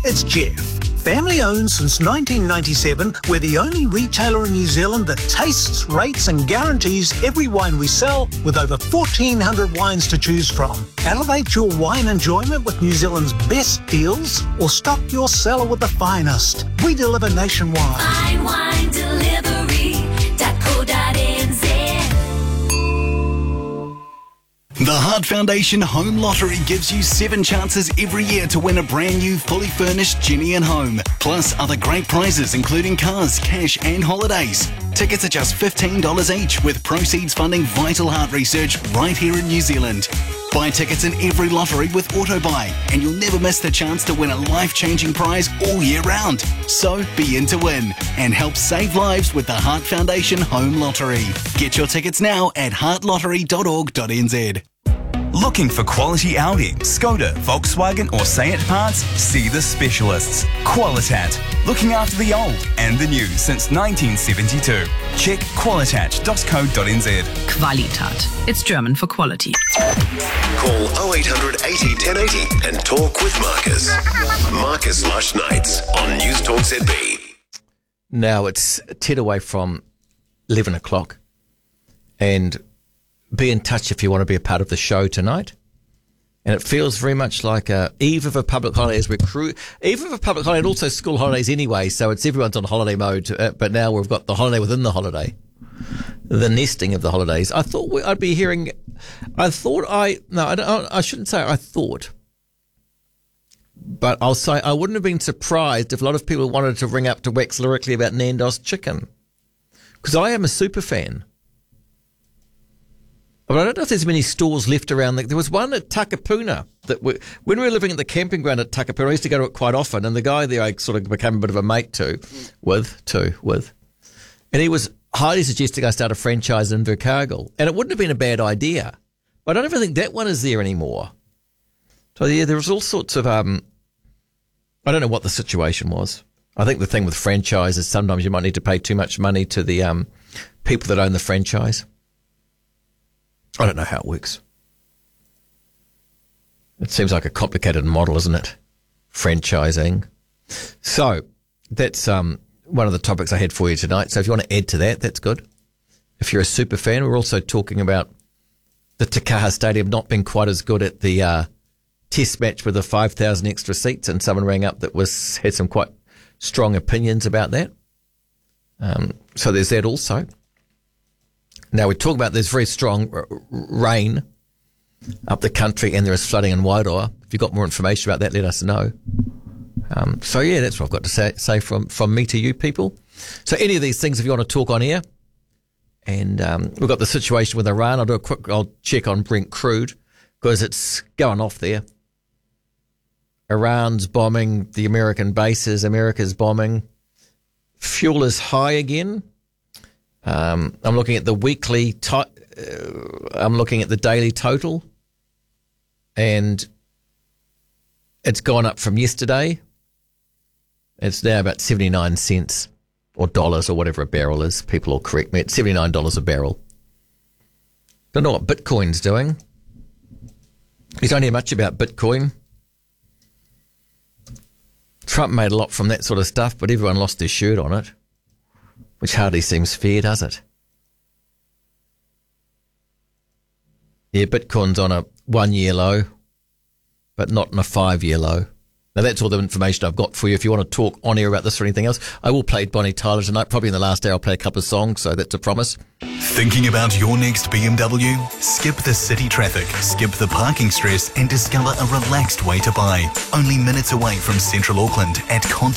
it's Jeff. Family owned since 1997, we're the only retailer in New Zealand that tastes, rates and guarantees every wine we sell with over 1,400 wines to choose from. Elevate your wine enjoyment with New Zealand's best deals or stock your cellar with the finest. We deliver nationwide. FineWineDelivery.co.nz. The Heart Foundation Home Lottery gives you 7 chances every year to win a brand new fully furnished Genie and Home, plus other great prizes including cars, cash and holidays. Tickets are just $15 each, with proceeds funding vital heart research right here in New Zealand. Buy tickets in every lottery with AutoBuy, and you'll never miss the chance to win a life-changing prize all year round. So be in to win and help save lives with the Heart Foundation Home Lottery. Get your tickets now at heartlottery.org.nz. Looking for quality Audi, Skoda, Volkswagen or Seat parts? See the specialists. Qualitat. Looking after the old and the new since 1972. Check qualitat.co.nz. Qualitat. It's German for quality. Call 0800 80 1080 and talk with Marcus. Marcus Lush Nights on News Talk ZB. Now it's 10 away from 11 o'clock, and be in touch if you want to be a part of the show tonight. And it feels very much like a eve of a public holiday as we're eve of a public holiday and also school holidays anyway, so it's everyone's on holiday mode, but now we've got the holiday within the holiday, the nesting of the holidays. I thought I'd be hearing, I shouldn't say I thought, but I'll say I wouldn't have been surprised if a lot of people wanted to ring up to wax lyrically about Nando's chicken, because I am a super fan. But I don't know if there's many stores left around. There was one at Takapuna that when we were living at the camping ground at Takapuna, I used to go to it quite often, and the guy there I sort of became a bit of a mate with. And he was highly suggesting I start a franchise in Invercargill. And it wouldn't have been a bad idea. But I don't even think that one is there anymore. So yeah, there was all sorts of, I don't know what the situation was. I think the thing with franchise is sometimes you might need to pay too much money to the people that own the franchise. I don't know how it works. It seems like a complicated model, isn't it? Franchising. So that's one of the topics I had for you tonight. So if you want to add to that, that's good. If you're a super fan, we're also talking about the Te Kaha Stadium not being quite as good at the test match with the 5,000 extra seats, and someone rang up that had some quite strong opinions about that. So there's that also. Now, we talk about there's very strong rain up the country and there is flooding in Wairoa. If you've got more information about that, let us know. So, yeah, that's what I've got to say from me to you people. So any of these things, if you want to talk on air, and we've got the situation with Iran. I'll check on Brent crude because it's going off there. Iran's bombing the American bases. America's bombing. Fuel is high again. I'm looking at the weekly. I'm looking at the daily total, and it's gone up from yesterday. It's now about 79 cents or dollars or whatever a barrel is. People will correct me. It's $79 a barrel. Don't know what Bitcoin's doing. You don't hear much about Bitcoin. Trump made a lot from that sort of stuff, but everyone lost their shirt on it, which hardly seems fair, does it? Yeah, Bitcoin's on a 1-year low, but not on a 5-year low. Now, that's all the information I've got for you. If you want to talk on air about this or anything else, I will play Bonnie Tyler tonight. Probably in the last hour I'll play a couple of songs, so that's a promise. Thinking about your next BMW? Skip the city traffic, skip the parking stress, and discover a relaxed way to buy. Only minutes away from Central Auckland at